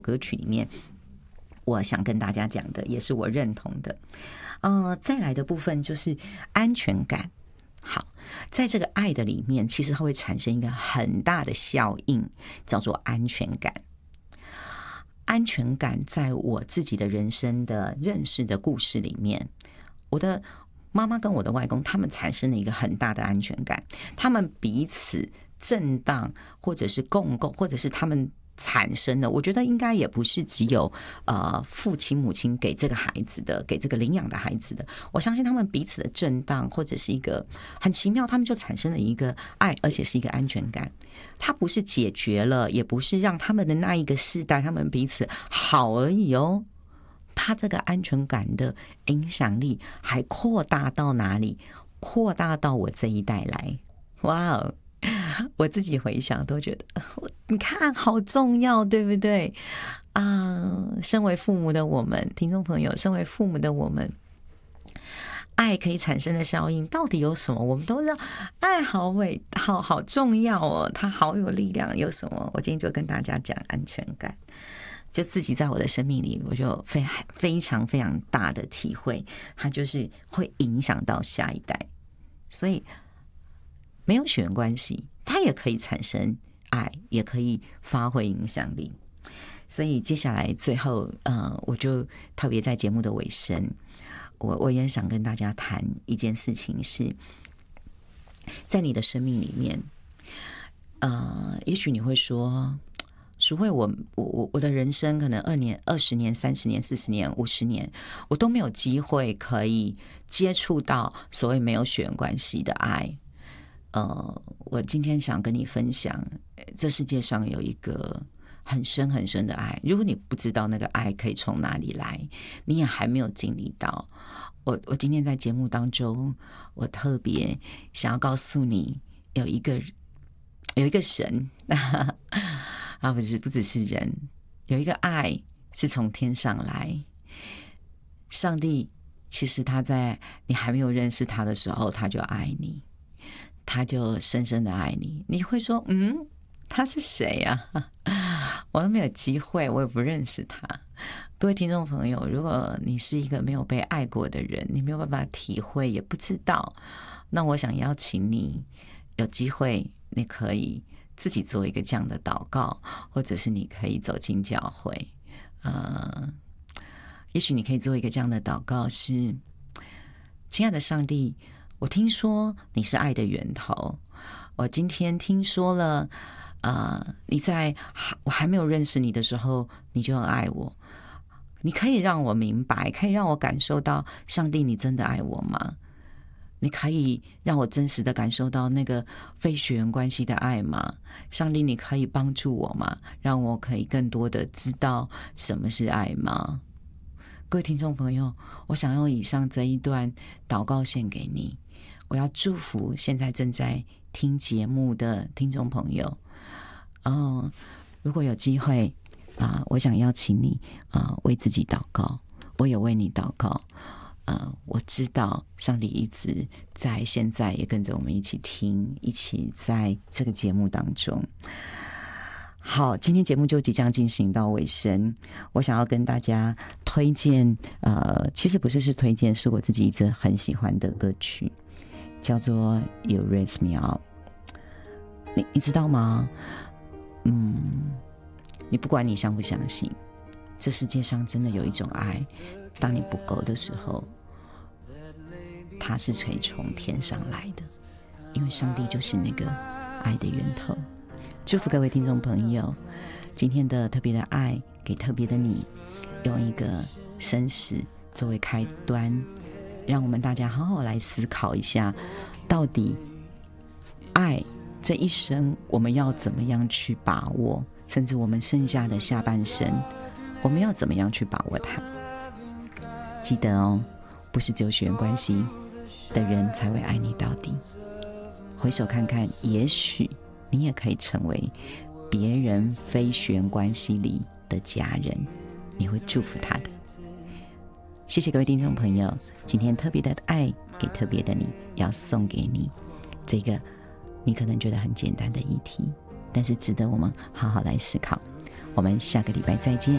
歌曲里面我想跟大家讲的，也是我认同的。再来的部分就是安全感。好，在这个爱的里面，其实它会产生一个很大的效应，叫做安全感。安全感在我自己的人生的认识的故事里面，我的妈妈跟我的外公他们产生了一个很大的安全感，他们彼此震荡，或者是共构，或者是他们产生的，我觉得应该也不是只有父亲母亲给这个孩子的，给这个领养的孩子的，我相信他们彼此的震荡，或者是一个很奇妙，他们就产生了一个爱，而且是一个安全感。它不是解决了，也不是让他们的那一个世代他们彼此好而已哦，他这个安全感的影响力还扩大到哪里？扩大到我这一代来。哇哦，我自己回想都觉得，你看好重要，对不对啊？身为父母的我们，听众朋友，身为父母的我们，爱可以产生的效应到底有什么？我们都知道，爱好重要哦，它好有力量。有什么？我今天就跟大家讲安全感。就自己在我的生命里，我就非常非常大的体会，它就是会影响到下一代。所以没有血缘关系，它也可以产生爱，也可以发挥影响力。所以接下来最后，我就特别在节目的尾声，我也想跟大家谈一件事情是，在你的生命里面，也许你会说，淑慧，我的人生可能2年、20年、30年、40年、50年，我都没有机会可以接触到所谓没有血缘关系的爱。我今天想跟你分享，这世界上有一个很深很深的爱。如果你不知道那个爱可以从哪里来，你也还没有经历到。我今天在节目当中，我特别想要告诉你，有一个神。不只是人，有一个爱是从天上来。上帝其实他在你还没有认识他的时候，他就爱你，他就深深的爱你。你会说，他是谁啊？我都没有机会，我也不认识他。各位听众朋友，如果你是一个没有被爱过的人，你没有办法体会，也不知道，那我想邀请你，有机会你可以自己做一个这样的祷告，或者是你可以走进教会。也许你可以做一个这样的祷告，是：亲爱的上帝，我听说你是爱的源头，我今天听说了，你在我还没有认识你的时候，你就很爱我。你可以让我明白，可以让我感受到，上帝，你真的爱我吗？你可以让我真实的感受到那个非血缘关系的爱吗？上帝，你可以帮助我吗？让我可以更多的知道什么是爱吗？各位听众朋友，我想用以上这一段祷告献给你。我要祝福现在正在听节目的听众朋友。如果有机会我想邀请你为自己祷告，我也为你祷告。我知道上帝一直在现在也跟着我们一起听，一起在这个节目当中。好，今天节目就即将进行到尾声，我想要跟大家推荐其实不是推荐，是我自己一直很喜欢的歌曲，叫做 You Raise Me Up。 你知道吗？你不管你相不相信，这世界上真的有一种爱，当你不够的时候，它是可以从天上来的，因为上帝就是那个爱的源头。祝福各位听众朋友，今天的特别的爱给特别的你，用一个生死作为开端，让我们大家好好来思考一下，到底爱这一生我们要怎么样去把握，甚至我们剩下的下半生我们要怎么样去把握它。记得哦，不是只有血缘关系的人才会爱你到底。回首看看，也许你也可以成为别人非血缘关系里的家人，你会祝福他的。谢谢各位听众朋友，今天特别的爱给特别的你，要送给你这个你可能觉得很简单的议题，但是值得我们好好来思考。我们下个礼拜再见。